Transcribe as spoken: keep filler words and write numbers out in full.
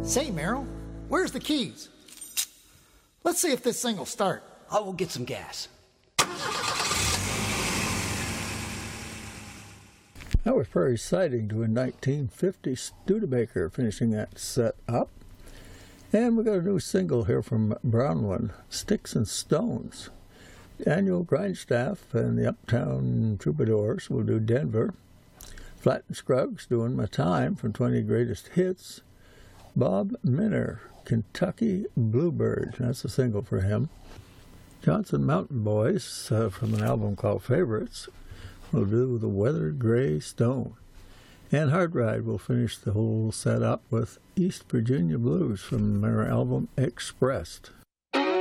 Say, Merrill, where's the keys? Let's see if this thing will start. I will get some gas. That was very exciting to a nineteen fifty Studebaker finishing that set up. And we got a new single here from Brownwood, Sticks and Stones. Daniel Grindstaff and the Uptown Troubadours will do Denver. Flat and Scruggs doing My Time from twenty Greatest Hits. Bob Minner, Kentucky Bluebird, that's a single for him. Johnson Mountain Boys uh, from an album called Favorites will do The Weathered Gray Stone. And Hard Ride will finish the whole setup with East Virginia Blues from their album Expressed.